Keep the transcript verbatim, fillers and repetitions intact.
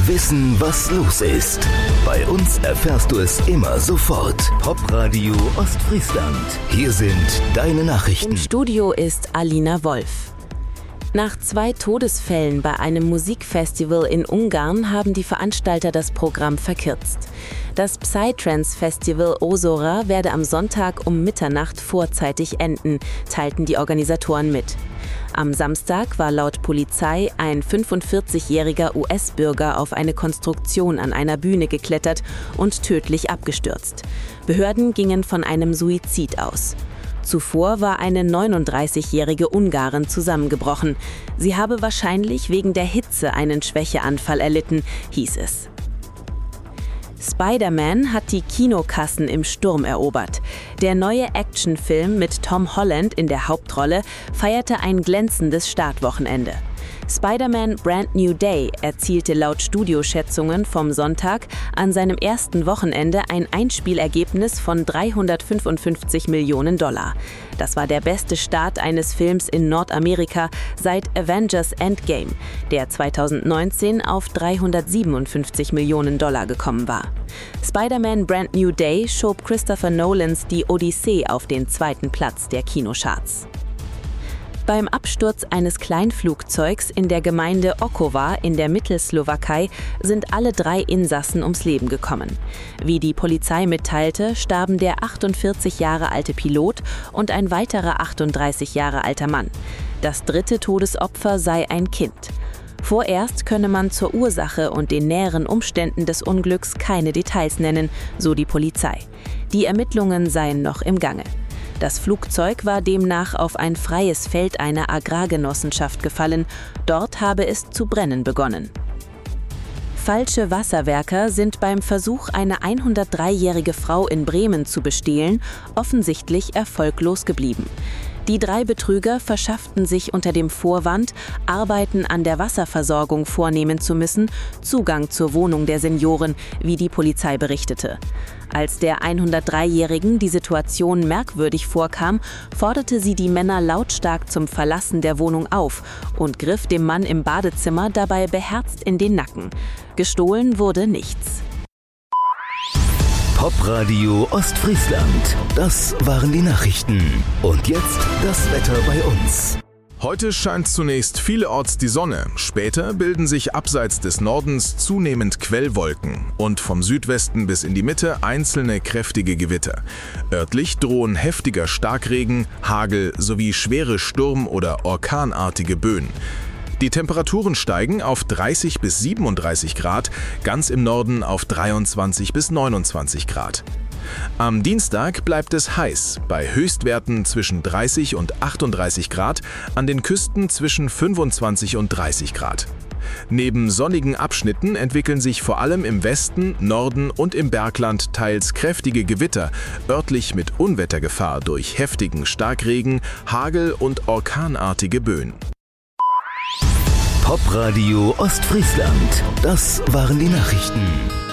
Wissen, was los ist. Bei uns erfährst du es immer sofort. Popradio Ostfriesland. Hier sind deine Nachrichten. Im Studio ist Alina Wolf. Nach zwei Todesfällen bei einem Musikfestival in Ungarn haben die Veranstalter das Programm verkürzt. Das Psytrance-Festival Osora werde am Sonntag um Mitternacht vorzeitig enden, teilten die Organisatoren mit. Am Samstag war laut Polizei ein fünfundvierzigjähriger U S-Bürger auf eine Konstruktion an einer Bühne geklettert und tödlich abgestürzt. Behörden gingen von einem Suizid aus. Zuvor war eine neununddreißigjährige Ungarin zusammengebrochen. Sie habe wahrscheinlich wegen der Hitze einen Schwächeanfall erlitten, hieß es. Spider-Man hat die Kinokassen im Sturm erobert. Der neue Actionfilm mit Tom Holland in der Hauptrolle feierte ein glänzendes Startwochenende. Spider-Man Brand New Day erzielte laut Studioschätzungen vom Sonntag an seinem ersten Wochenende ein Einspielergebnis von dreihundertfünfundfünfzig Millionen Dollar. Das war der beste Start eines Films in Nordamerika seit Avengers Endgame, der zweitausendneunzehn auf dreihundertsiebenundfünfzig Millionen Dollar gekommen war. Spider-Man Brand New Day schob Christopher Nolans Die Odyssee auf den zweiten Platz der Kinocharts. Beim Absturz eines Kleinflugzeugs in der Gemeinde Okowa in der Mittelslowakei sind alle drei Insassen ums Leben gekommen. Wie die Polizei mitteilte, starben der achtundvierzig Jahre alte Pilot und ein weiterer achtunddreißig Jahre alter Mann. Das dritte Todesopfer sei ein Kind. Vorerst könne man zur Ursache und den näheren Umständen des Unglücks keine Details nennen, so die Polizei. Die Ermittlungen seien noch im Gange. Das Flugzeug war demnach auf ein freies Feld einer Agrargenossenschaft gefallen. Dort habe es zu brennen begonnen. Falsche Wasserwerker sind beim Versuch, eine hundertdreijährige Frau in Bremen zu bestehlen, offensichtlich erfolglos geblieben. Die drei Betrüger verschafften sich unter dem Vorwand, Arbeiten an der Wasserversorgung vornehmen zu müssen, Zugang zur Wohnung der Senioren, wie die Polizei berichtete. Als der hundertdreijährigen die Situation merkwürdig vorkam, forderte sie die Männer lautstark zum Verlassen der Wohnung auf und griff dem Mann im Badezimmer dabei beherzt in den Nacken. Gestohlen wurde nichts. Popradio Ostfriesland. Das waren die Nachrichten. Und jetzt das Wetter bei uns. Heute scheint zunächst vielerorts die Sonne, später bilden sich abseits des Nordens zunehmend Quellwolken und vom Südwesten bis in die Mitte einzelne kräftige Gewitter. Örtlich drohen heftiger Starkregen, Hagel sowie schwere Sturm- oder orkanartige Böen. Die Temperaturen steigen auf dreißig bis siebenunddreißig Grad, ganz im Norden auf dreiundzwanzig bis neunundzwanzig Grad. Am Dienstag bleibt es heiß, bei Höchstwerten zwischen dreißig und achtunddreißig Grad, an den Küsten zwischen fünfundzwanzig und dreißig Grad. Neben sonnigen Abschnitten entwickeln sich vor allem im Westen, Norden und im Bergland teils kräftige Gewitter, örtlich mit Unwettergefahr durch heftigen Starkregen, Hagel und orkanartige Böen. Popradio Ostfriesland. Das waren die Nachrichten.